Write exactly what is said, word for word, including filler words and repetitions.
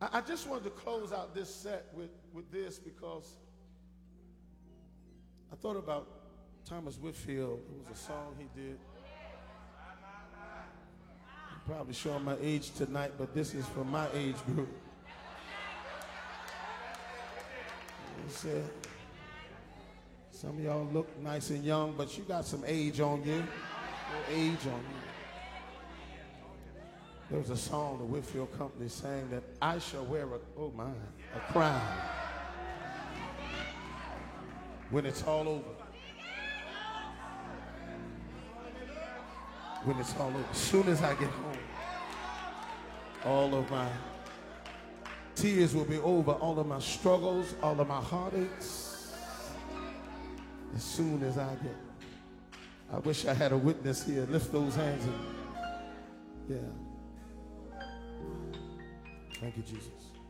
I, I just wanted to close out this set with, with this because I thought about Thomas Whitfield. It was a song he did. I'm probably showing my age tonight, but this is for my age group. He said, some of y'all look nice and young, but you got some age on you. Age on you. There was a song the Whitfield Company sang that I shall wear a, oh my, a crown when it's all over. When it's all over. As soon as I get home, all of my tears will be over, all of my struggles, all of my heartaches. As soon as I get, I wish I had a witness here. Lift those hands and, yeah. Thank you, Jesus.